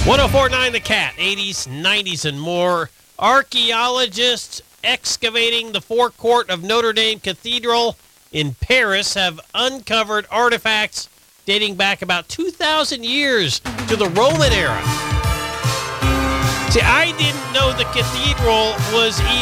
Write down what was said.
1049 The Cat, 80s, 90s, and more. Archaeologists excavating the forecourt of Notre Dame Cathedral in Paris have uncovered artifacts dating back about 2,000 years to the Roman era. See, I didn't know the cathedral was